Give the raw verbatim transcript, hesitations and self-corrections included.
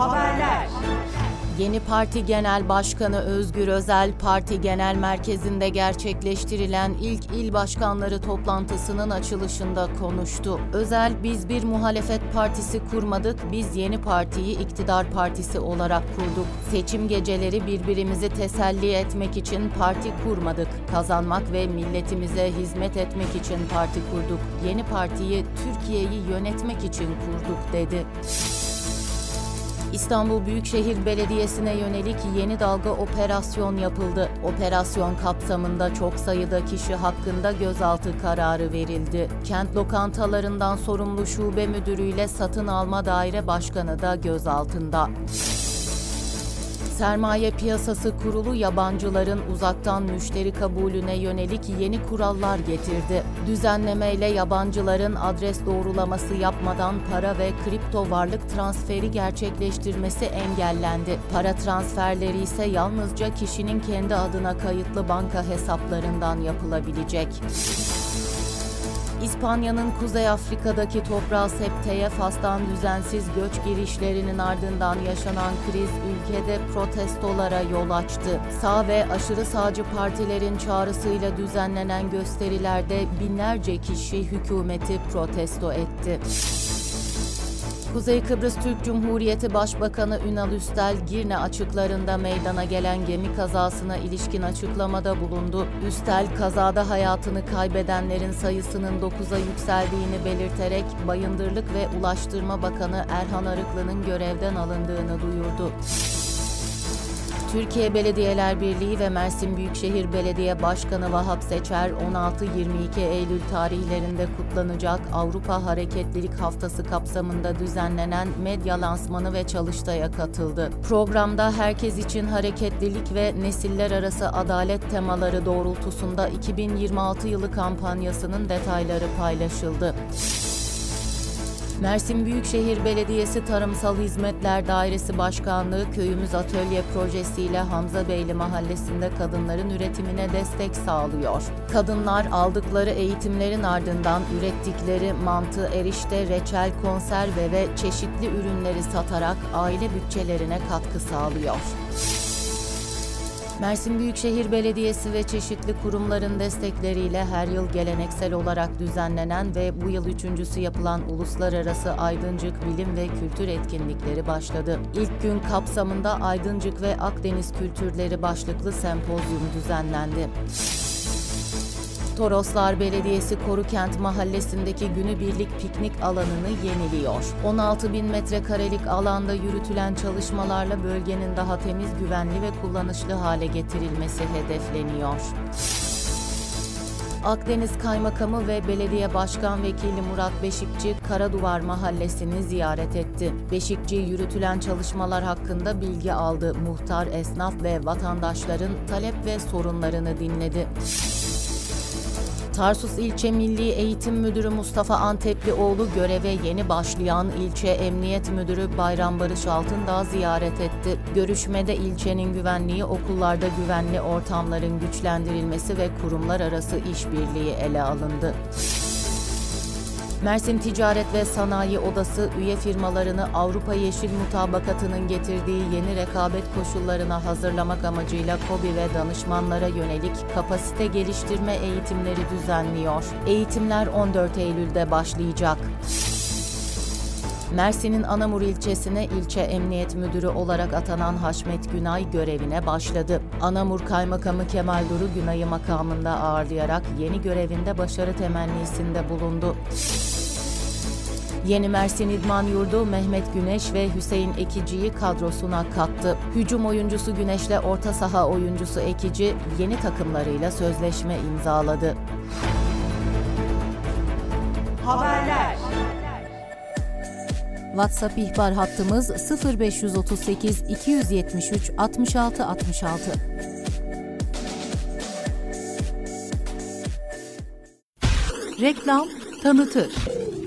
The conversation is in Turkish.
Haberler. Yeni Parti Genel Başkanı Özgür Özel, parti genel merkezinde gerçekleştirilen ilk il başkanları toplantısının açılışında konuştu. Özel, "Biz bir muhalefet partisi kurmadık, biz yeni partiyi iktidar partisi olarak kurduk. Seçim geceleri birbirimizi teselli etmek için parti kurmadık. Kazanmak ve milletimize hizmet etmek için parti kurduk. Yeni partiyi Türkiye'yi yönetmek için kurduk," dedi. İstanbul Büyükşehir Belediyesi'ne yönelik yeni dalga operasyon yapıldı. Operasyon kapsamında çok sayıda kişi hakkında gözaltı kararı verildi. Kent lokantalarından sorumlu şube müdürüyle satın alma daire başkanı da gözaltında. Sermaye Piyasası Kurulu yabancıların uzaktan müşteri kabulüne yönelik yeni kurallar getirdi. Düzenlemeyle yabancıların adres doğrulaması yapmadan para ve kripto varlık transferi gerçekleştirmesi engellendi. Para transferleri ise yalnızca kişinin kendi adına kayıtlı banka hesaplarından yapılabilecek. İspanya'nın Kuzey Afrika'daki toprağı Septa'ya Fas'tan düzensiz göç girişlerinin ardından yaşanan kriz ülkede protestolara yol açtı. Sağ ve aşırı sağcı partilerin çağrısıyla düzenlenen gösterilerde binlerce kişi hükümeti protesto etti. Kuzey Kıbrıs Türk Cumhuriyeti Başbakanı Ünal Üstel, Girne açıklarında meydana gelen gemi kazasına ilişkin açıklamada bulundu. Üstel, kazada hayatını kaybedenlerin sayısının dokuza yükseldiğini belirterek Bayındırlık ve Ulaştırma Bakanı Erhan Arıklı'nın görevden alındığını duyurdu. Türkiye Belediyeler Birliği ve Mersin Büyükşehir Belediye Başkanı Vahap Seçer, on altı yirmi iki Eylül tarihlerinde kutlanacak Avrupa Hareketlilik Haftası kapsamında düzenlenen medya lansmanı ve çalıştaya katıldı. Programda herkes için hareketlilik ve nesiller arası adalet temaları doğrultusunda iki bin yirmi altı yılı kampanyasının detayları paylaşıldı. Mersin Büyükşehir Belediyesi Tarımsal Hizmetler Dairesi Başkanlığı Köyümüz Atölye projesiyle Hamzabeyli Mahallesi'nde kadınların üretimine destek sağlıyor. Kadınlar aldıkları eğitimlerin ardından ürettikleri mantı, erişte, reçel, konserve ve çeşitli ürünleri satarak aile bütçelerine katkı sağlıyor. Mersin Büyükşehir Belediyesi ve çeşitli kurumların destekleriyle her yıl geleneksel olarak düzenlenen ve bu yıl üçüncüsü yapılan Uluslararası Aydıncık Bilim ve Kültür Etkinlikleri başladı. İlk gün kapsamında Aydıncık ve Akdeniz Kültürleri başlıklı sempozyum düzenlendi. Toroslar Belediyesi Korukent Mahallesi'ndeki günübirlik piknik alanını yeniliyor. on altı bin metrekarelik alanda yürütülen çalışmalarla bölgenin daha temiz, güvenli ve kullanışlı hale getirilmesi hedefleniyor. Akdeniz Kaymakamı ve Belediye Başkan Vekili Murat Beşikçi, Karaduvar Mahallesi'ni ziyaret etti. Beşikçi, yürütülen çalışmalar hakkında bilgi aldı. Muhtar, esnaf ve vatandaşların talep ve sorunlarını dinledi. Tarsus İlçe Milli Eğitim Müdürü Mustafa Anteplioğlu göreve yeni başlayan İlçe Emniyet Müdürü Bayram Barış Altındağ'ı ziyaret etti. Görüşmede ilçenin güvenliği, okullarda güvenli ortamların güçlendirilmesi ve kurumlar arası işbirliği ele alındı. Mersin Ticaret ve Sanayi Odası, üye firmalarını Avrupa Yeşil Mutabakatı'nın getirdiği yeni rekabet koşullarına hazırlamak amacıyla KOBİ ve danışmanlara yönelik kapasite geliştirme eğitimleri düzenliyor. Eğitimler on dört Eylül'de başlayacak. Mersin'in Anamur ilçesine ilçe emniyet müdürü olarak atanan Haşmet Günay görevine başladı. Anamur Kaymakamı Kemal Duru Günay'ı makamında ağırlayarak yeni görevinde başarı temennisinde bulundu. Yeni Mersin İdman Yurdu Mehmet Güneş ve Hüseyin Ekici'yi kadrosuna kattı. Hücum oyuncusu Güneş'le orta saha oyuncusu Ekici yeni takımlarıyla sözleşme imzaladı. Haberler. WhatsApp ihbar hattımız sıfır beş otuz sekiz iki yüz yetmiş üç altmış altı altmış altı. Reklam tanıtır.